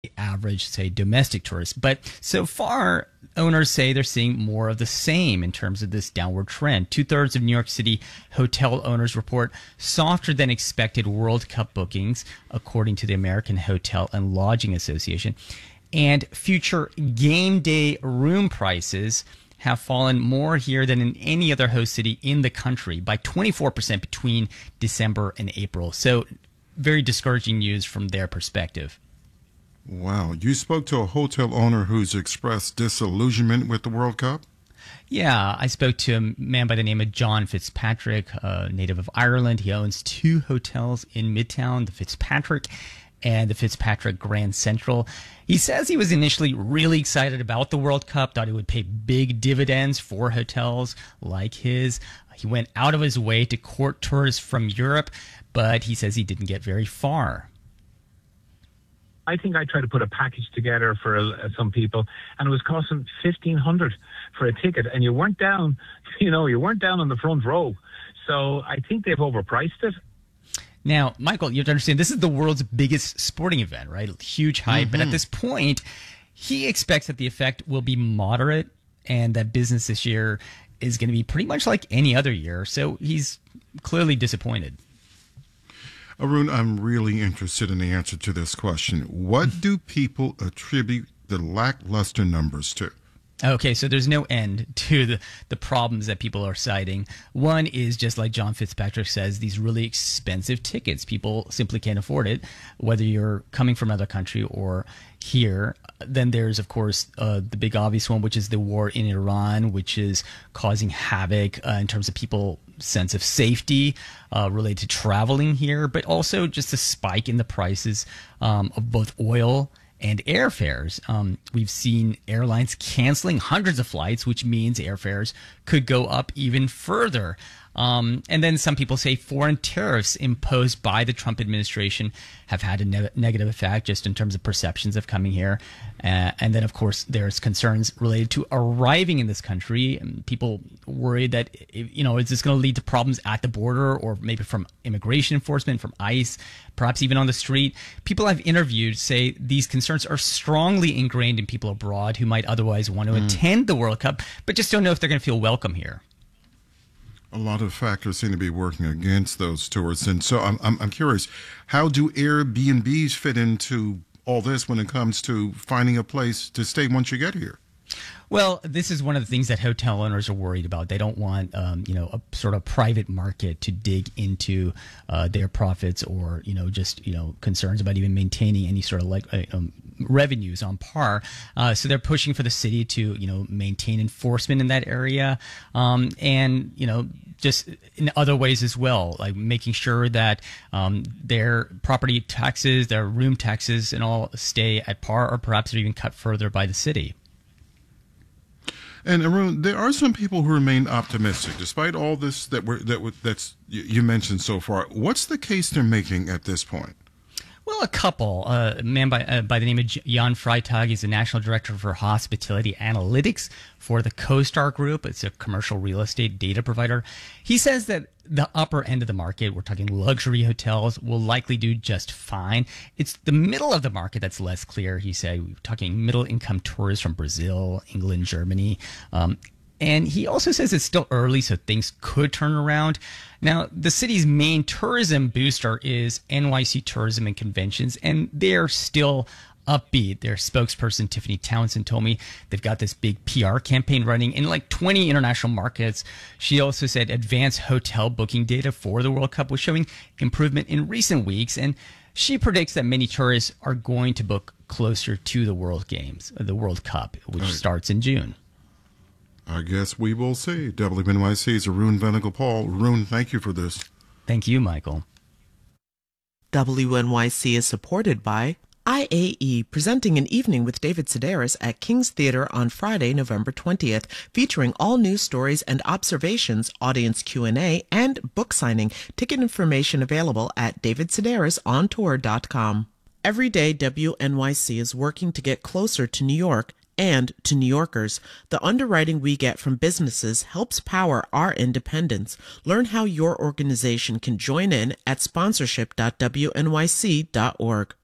average, say, domestic tourists. But so far, owners say they're seeing more of the same in terms of this downward trend. Two-thirds of New York City hotel owners report softer than expected World Cup bookings, according to the American Hotel and Lodging Association. And future game day room prices have fallen more here than in any other host city in the country by 24% between December and April. So very discouraging news from their perspective. Wow. You spoke to a hotel owner who's expressed disillusionment with the World Cup? Yeah, I spoke to a man by the name of John Fitzpatrick, a native of Ireland. He owns two hotels in Midtown, the Fitzpatrick and the Fitzpatrick Grand Central. He says he was initially really excited about the World Cup, thought it would pay big dividends for hotels like his. He went out of his way to court tourists from Europe, but he says he didn't get very far. I think I tried to put a package together for some people, and it was costing $1,500 for a ticket, and you weren't down, you weren't down on the front row. So I think they've overpriced it. Now, Michael, you have to understand, this is the world's biggest sporting event, right? Huge hype. But at this point, he expects that the effect will be moderate and that business this year is going to be pretty much like any other year. So he's clearly disappointed. Arun, I'm really interested in the answer to this question. What do people attribute the lackluster numbers to? Okay, so there's no end to the problems that people are citing. One is, just like John Fitzpatrick says, these really expensive tickets. People simply can't afford it, whether you're coming from another country or here. Then there's, of course, the big obvious one, which is the war in Iran, which is causing havoc in terms of people's sense of safety related to traveling here, but also just a spike in the prices of both oil and airfares. We've seen airlines canceling hundreds of flights, which means airfares could go up even further. And then some people say foreign tariffs imposed by the Trump administration have had a negative effect just in terms of perceptions of coming here. And then, of course, there's concerns related to arriving in this country. And people worry that, is this going to lead to problems at the border or maybe from immigration enforcement, from ICE, perhaps even on the street? People I've interviewed say these concerns are strongly ingrained in people abroad who might otherwise want to attend the World Cup, but just don't know if they're going to feel welcome here. A lot of factors seem to be working against those tourists. And so I'm curious, how do Airbnbs fit into all this when it comes to finding a place to stay once you get here? Well, this is one of the things that hotel owners are worried about. They don't want, a sort of private market to dig into their profits or, concerns about even maintaining any sort of revenues on par. So they're pushing for the city to, maintain enforcement in that area. Just in other ways as well, like making sure that their property taxes, their room taxes and all stay at par or perhaps even cut further by the city. And Arun, there are some people who remain optimistic, despite all this that's you mentioned so far. What's the case they're making at this point? Well, a couple. A man by the name of Jan Freitag. He's the National Director for Hospitality Analytics for the CoStar Group. It's a commercial real estate data provider. He says that the upper end of the market, we're talking luxury hotels, will likely do just fine. It's the middle of the market that's less clear, he said. We're talking middle-income tourists from Brazil, England, Germany. And he also says it's still early, so things could turn around. Now, the city's main tourism booster is NYC Tourism and Conventions, and they're still upbeat. Their spokesperson, Tiffany Townsend, told me they've got this big PR campaign running in like 20 international markets. She also said advanced hotel booking data for the World Cup was showing improvement in recent weeks, and she predicts that many tourists are going to book closer to the World Cup, which starts in June. I guess we will see. WNYC's Arun Venugopal. Arun, thank you for this. Thank you, Michael. WNYC is supported by IAE, presenting an evening with David Sedaris at King's Theater on Friday, November 20th, featuring all news stories and observations, audience Q&A, and book signing. Ticket information available at davidsedarisontour.com. Every day, WNYC is working to get closer to New York and to New Yorkers. The underwriting we get from businesses helps power our independence. Learn how your organization can join in at sponsorship.wnyc.org.